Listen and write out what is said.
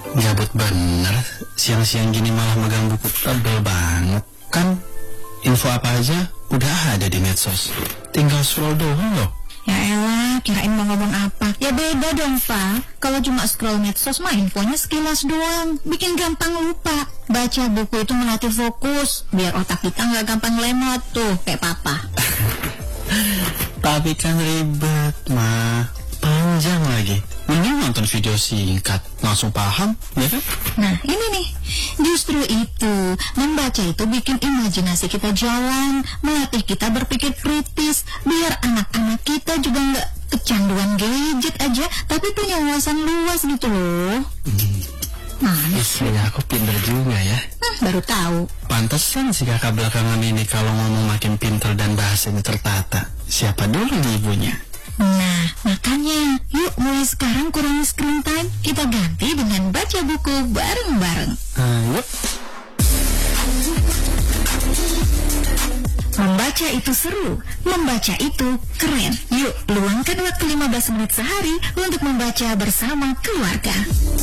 Gabut bener, siang-siang gini malah megang buku tebel banget. Kan info apa aja udah ada di medsos. Tinggal scroll doang loh. Ya elah, kirain mau ngomong apa. Ya beda dong, Pak. Kalau cuma scroll medsos mah infonya sekilas doang. Bikin gampang lupa. Baca buku itu melatih fokus, biar otak kita nggak gampang lemot tuh, kayak papa. Tapi kan ribet, Ma. Panjang lagi. Mending nonton video singkat, langsung paham, ya kan? Nah, ini nih. Justru itu, membaca itu bikin imajinasi kita jalan, melatih kita berpikir kritis, biar anak-anak kita juga nggak kecanduan gadget aja, tapi punya wawasan luas gitu loh. Mana sih? Istri aku pinter juga ya. Baru tahu. Pantesan si kakak belakangan ini kalau ngomong makin pinter dan bahasanya tertata. Siapa dulu nih ibunya? Nah, makanya, yuk mulai sekarang kurangi screen time, kita ganti dengan baca buku bareng-bareng. Ayo. Membaca itu seru, membaca itu keren. Yuk, luangkan waktu 15 menit sehari untuk membaca bersama keluarga.